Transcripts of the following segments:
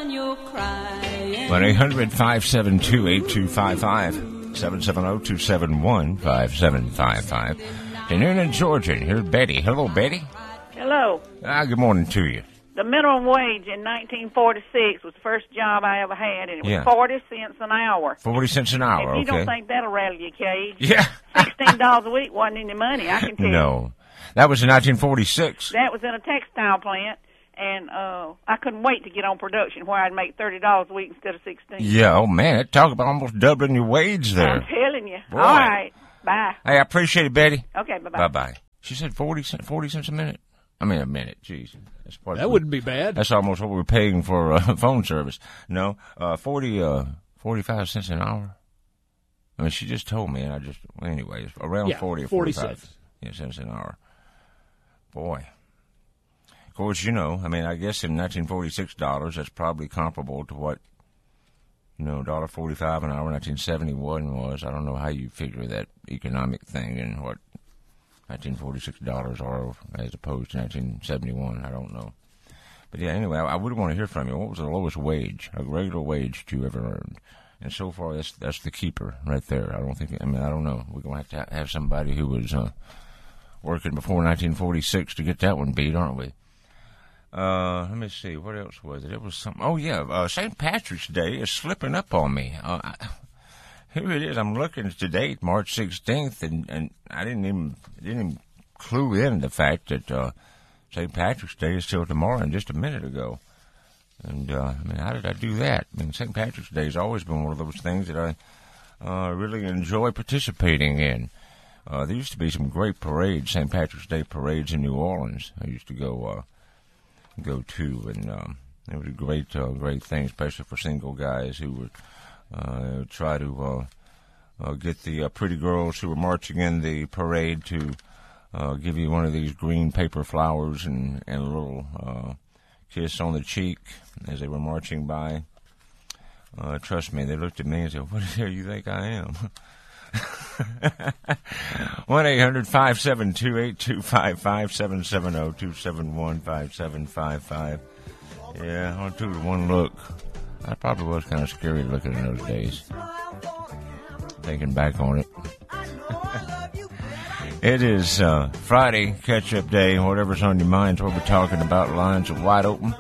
1-800-572-8255, 770-271-5755. In Noonan, Georgia, here's Betty. Hello, Betty. Hello. Good morning to you. The minimum wage in 1946 was the first job I ever had, and it was 40 cents an hour. 40 cents an hour, if you okay. don't think that'll rattle your cage. Yeah. $16 a week wasn't any money, I can tell you. No. That was in 1946. That was in a textile plant, and I couldn't wait to get on production where I'd make $30 a week instead of $16. Yeah, oh, man, talk about almost doubling your wage there. I'm telling you. Boy. All right. Bye. Hey, I appreciate it, Betty. Okay, bye-bye. Bye-bye. She said 40 cents a minute. I mean, a minute. Jeez. That wouldn't be bad. That's almost what we're paying for phone service. No, 45 cents an hour. I mean, she just told me, and anyway, it's around 40 or 45 cents an hour. Boy. Of course, I mean, I guess in 1946 dollars, that's probably comparable to what, $1.45 an hour in 1971 was. I don't know how you figure that economic thing and what 1946 dollars are as opposed to 1971. I don't know. But yeah, anyway, I would want to hear from you. What was the lowest wage, a regular wage, that you ever earned? And so far, that's the keeper right there. I don't know. We're going to have somebody who was working before 1946 to get that one beat, aren't we? Let me see. What else was it? It was something. Oh, yeah. St. Patrick's Day is slipping up on me. Here it is. I'm looking at the date, March 16th, and I didn't even clue in the fact that St. Patrick's Day is still tomorrow and just a minute ago. And, I mean, how did I do that? I mean, St. Patrick's Day has always been one of those things that I really enjoy participating in. There used to be some great parades, St. Patrick's Day parades in New Orleans. I used to go to, and it was a great thing, especially for single guys who would try to get the pretty girls who were marching in the parade to give you one of these green paper flowers and a little kiss on the cheek as they were marching by. Trust me, they looked at me and said, "What the hell you think I am?" 1-800-572-8255, 770-271-5755. Yeah, I took one look. I probably was kind of scary looking in those days. Thinking back on it. It is Friday, catch-up day. Whatever's on your mind is what we're talking about. Lines are wide open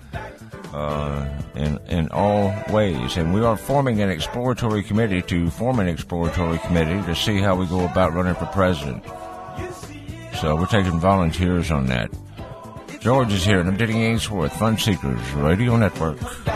in all ways. And we are forming an exploratory committee to see how we go about running for president. So we're taking volunteers on that. George is here, and I'm Denny Ainsworth, Fun Seekers Radio Network.